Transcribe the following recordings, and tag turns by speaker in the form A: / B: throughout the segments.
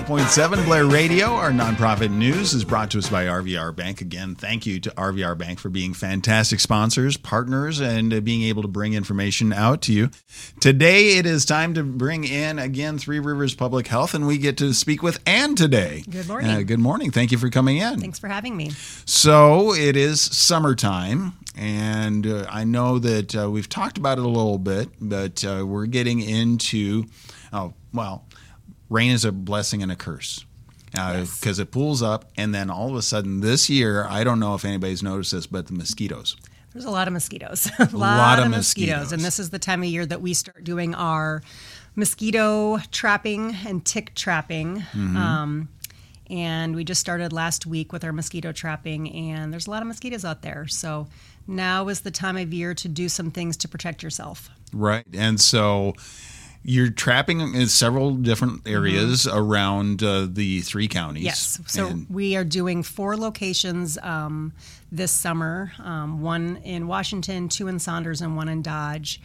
A: 95.7 Blair Radio. Our nonprofit news is brought to us by RVR Bank. Again, thank you to RVR Bank for being fantastic sponsors, partners, and being able to bring information out to you. Today, it is time to bring in, again, Three Rivers Public Health, and we get to speak with Ann today.
B: Good morning.
A: Good morning. Thank you for coming in.
B: Thanks for having me.
A: So, it is summertime. And I know that we've talked about it a little bit, but we're getting into, rain is a blessing and a curse because it pools up. And then all of a sudden this year, I don't know if anybody's noticed this, but the mosquitoes.
B: There's a lot of mosquitoes. a lot of mosquitoes. And this is the time of year that we start doing our mosquito trapping and tick trapping. Mm-hmm. And we just started last week with our mosquito trapping, and there's a lot of mosquitoes out there. So now is the time of year to do some things to protect yourself.
A: Right. And so you're trapping in several different areas around the three counties.
B: Yes. So we are doing 4 locations this summer, 1 in Washington, 2 in Saunders, and 1 in Dodge.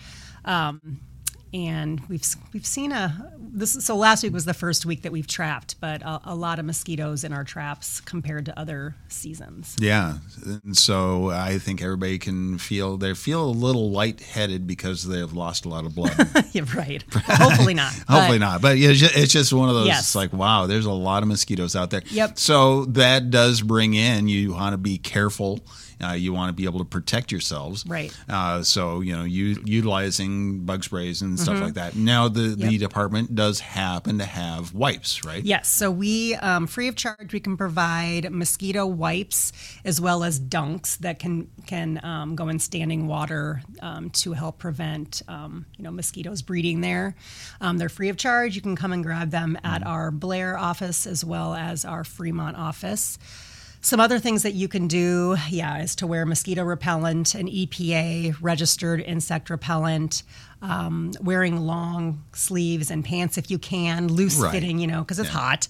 B: And we've seen so last week was the first week that we've trapped, but a lot of mosquitoes in our traps compared to other seasons.
A: Yeah, and so I think everybody can feel a little lightheaded because they have lost a lot of blood.
B: Yeah, right. Hopefully not.
A: Hopefully not. But it's just one of those.
B: Yes.
A: It's like, wow, there's a lot of mosquitoes out there.
B: Yep.
A: So that does bring in, you want to be careful. You want to be able to protect yourselves.
B: Right.
A: So, utilizing bug sprays and stuff like that. Now, the department does happen to have wipes, right?
B: Yes. So we, free of charge, we can provide mosquito wipes as well as dunks that can go in standing water to help prevent, mosquitoes breeding there. They're free of charge. You can come and grab them at our Blair office as well as our Fremont office. Some other things that you can do, is to wear mosquito repellent, an EPA registered insect repellent, wearing long sleeves and pants if you can, loose fitting, because it's hot.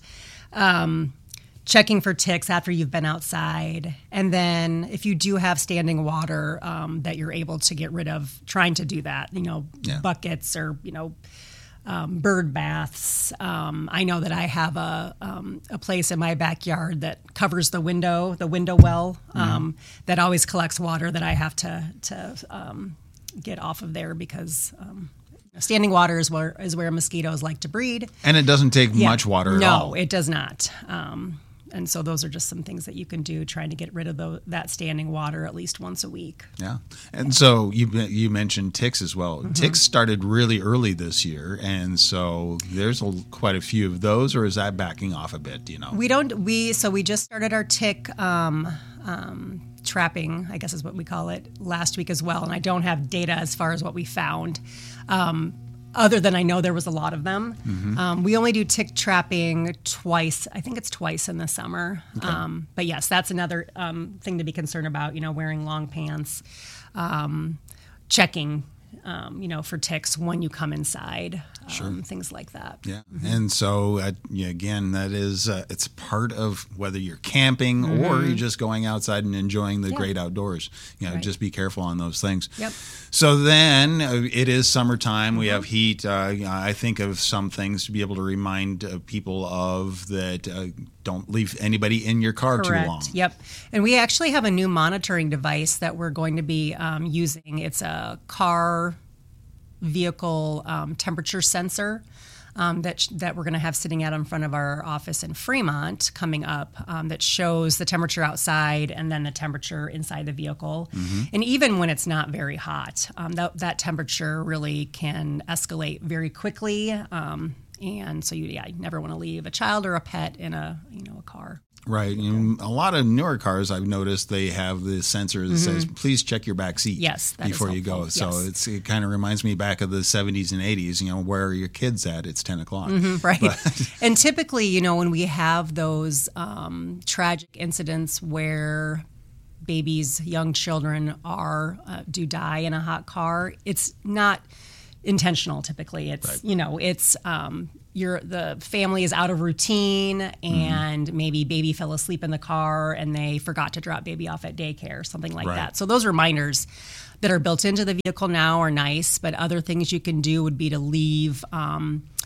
B: Checking for ticks after you've been outside. And then if you do have standing water that you're able to get rid of, trying to do that, buckets or, bird baths. I know that I have a place in my backyard that covers the window well, that always collects water that I have to get off of there because standing water is where mosquitoes like to breed.
A: And it doesn't take much water at all.
B: No, it does not. And so those are just some things that you can do, trying to get rid of that standing water at least once a week.
A: Yeah. And so you mentioned ticks as well. Mm-hmm. Ticks started really early this year, and so there's quite a few of those, or is that backing off a bit, do you know?
B: We just started our tick trapping, I guess is what we call it, last week as well, and I don't have data as far as what we found. Other than I know there was a lot of them. Mm-hmm. We only do tick trapping twice. I think it's twice in the summer. Okay. But yes, that's another thing to be concerned about, wearing long pants, checking, for ticks when you come inside, things like that. Yeah.
A: Mm-hmm. And so, again, that is, it's part of whether you're camping or you're just going outside and enjoying the great outdoors. Just be careful on those things.
B: Yep.
A: So then it is summertime. We have heat. I think of some things to be able to remind people of that. Don't leave anybody in your car
B: Correct.
A: Too long.
B: Yep. And we actually have a new monitoring device that we're going to be using. It's a vehicle temperature sensor that we're going to have sitting out in front of our office in Fremont coming up that shows the temperature outside and then the temperature inside the vehicle. Mm-hmm. And even when it's not very hot, that temperature really can escalate very quickly. And so you never want to leave a child or a pet in a car.
A: Right. And a lot of newer cars, I've noticed they have the sensor that says, please check your back seat before you go.
B: Yes.
A: So it kind of reminds me back of the 70s and 80s, where are your kids at? It's 10 o'clock.
B: Mm-hmm, right. And typically, when we have those tragic incidents where babies, young children do die in a hot car, it's not intentional typically. It's, it's the family is out of routine and maybe baby fell asleep in the car and they forgot to drop baby off at daycare, something like that. So those reminders that are built into the vehicle now are nice, but other things you can do would be to leave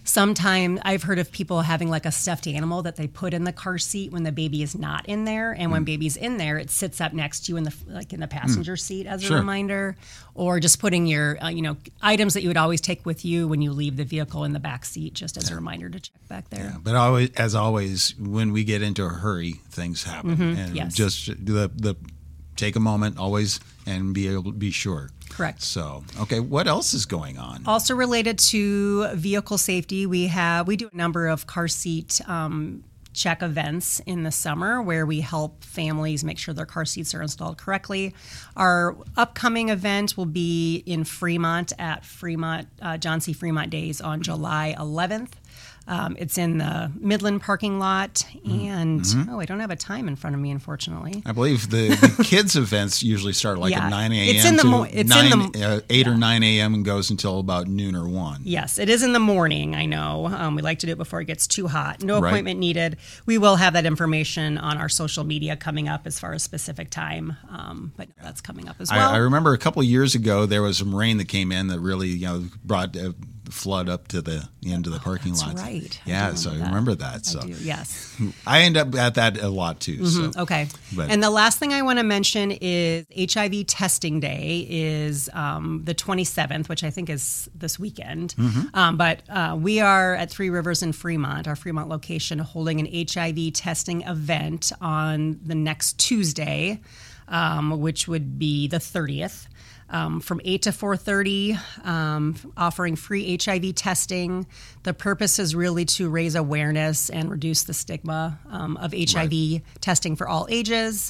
B: Sometimes I've heard of people having like a stuffed animal that they put in the car seat when the baby is not in there, and when baby's in there, it sits up next to you in the passenger seat as a reminder, or just putting your items that you would always take with you when you leave the vehicle in the back seat, just as a reminder to check back there.
A: Yeah, but as always, when we get into a hurry, things happen, and just the take a moment always and be able to be sure.
B: Correct.
A: So, okay, what else is going on?
B: Also related to vehicle safety, we do a number of car seat check events in the summer where we help families make sure their car seats are installed correctly. Our upcoming event will be in Fremont at John C. Fremont Days on July 11th. It's in the Midland parking lot, and I don't have a time in front of me, unfortunately.
A: I believe the kids' events usually start at 9 a.m.
B: It's
A: 8 or 9 a.m. and goes until about noon or 1.
B: Yes, it is in the morning, I know. We like to do it before it gets too hot. No appointment needed. We will have that information on our social media coming up as far as specific time, but that's coming up as well.
A: I remember a couple of years ago, there was some rain that came in that really brought flood up to the end of the parking lot.
B: That's right.
A: Yeah, so I remember that. So
B: I do, yes.
A: I end up at that a lot too. So.
B: Okay. And the last thing I want to mention is HIV testing day is the 27th, which I think is this weekend. But we are at Three Rivers in Fremont, our Fremont location, holding an HIV testing event on the next Tuesday, which would be the 30th. From 8 to 4:30, offering free HIV testing. The purpose is really to raise awareness and reduce the stigma of HIV testing for all ages.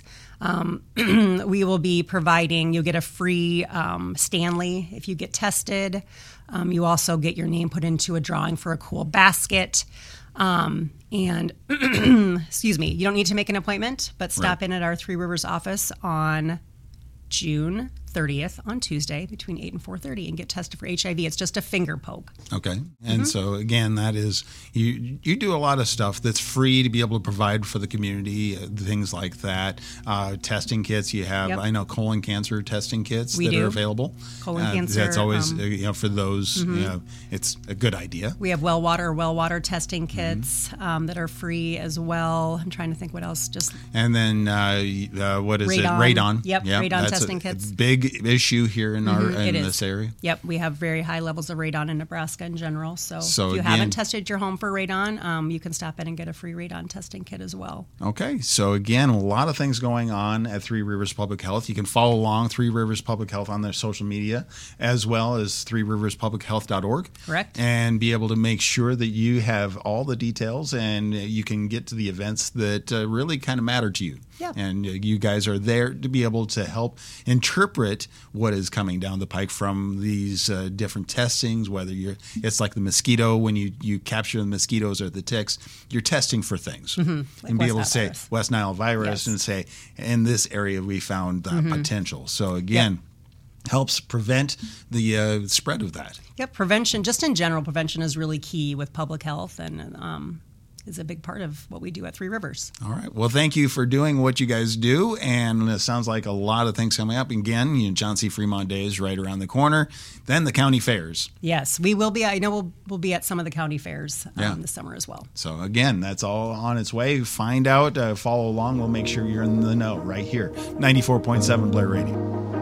B: We will be providing, you'll get a free Stanley if you get tested. You also get your name put into a drawing for a cool basket. And excuse me, you don't need to make an appointment, but stop in at our Three Rivers office on June 30th on Tuesday between 8 and 4:30 and get tested for HIV. It's just a finger poke.
A: Okay. And so again, that is, you do a lot of stuff that's free to be able to provide for the community, things like that. Testing kits you have, I know colon cancer testing kits are available.
B: Colon cancer.
A: That's always, for those, it's a good idea.
B: We have well water testing kits that are free as well. I'm trying to think what else.
A: And then what is
B: radon.
A: Radon.
B: Yep, radon testing kits.
A: Big issue here in this area.
B: Yep, we have very high levels of radon in Nebraska in general. So if you haven't tested your home for radon, you can stop in and get a free radon testing kit as well.
A: Okay, so again, a lot of things going on at Three Rivers Public Health. You can follow along Three Rivers Public Health on their social media, as well as threeriverspublichealth.org.
B: Correct.
A: And be able to make sure that you have all the details and you can get to the events that really kind of matter to you.
B: Yeah.
A: And you guys are there to be able to help interpret what is coming down the pike from these different testings, whether it's like the mosquito, when you capture the mosquitoes or the ticks, you're testing for things.
B: Like
A: and be able to say
B: virus.
A: West Nile virus and say, in this area we found potential. So again, helps prevent the spread of that.
B: Yep, prevention, just in general, prevention is really key with public health and is a big part of what we do at Three Rivers.
A: All right. Well, thank you for doing what you guys do. And it sounds like a lot of things coming up. Again, John C. Fremont Day is right around the corner. Then the county fairs.
B: Yes, we will be. I know we'll be at some of the county fairs this summer as well.
A: So, again, that's all on its way. Find out, follow along. We'll make sure you're in the know right here. 94.7 Blair Radio.